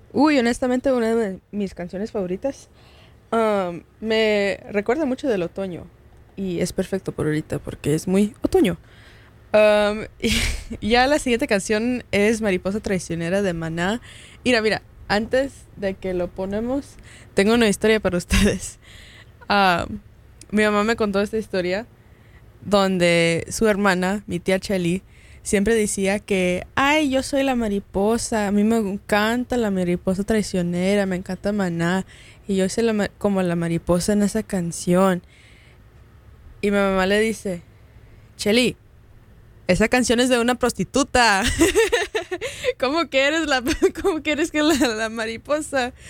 Uy, honestamente, una de mis canciones favoritas me recuerda mucho del otoño. Y es perfecto por ahorita porque es muy otoño. Y ya la siguiente canción es Mariposa Traicionera de Maná. Mira, mira, antes de que lo ponemos, tengo una historia para ustedes. Um, Mi mamá me contó esta historia donde su hermana, mi tía Chelly, siempre decía que, ay, yo soy la mariposa, a mí me encanta la mariposa traicionera, me encanta Maná, y yo soy como la mariposa en esa canción. Y mi mamá le dice, Chelly, esa canción es de una prostituta. ¿Cómo que eres la, cómo que eres que la mariposa?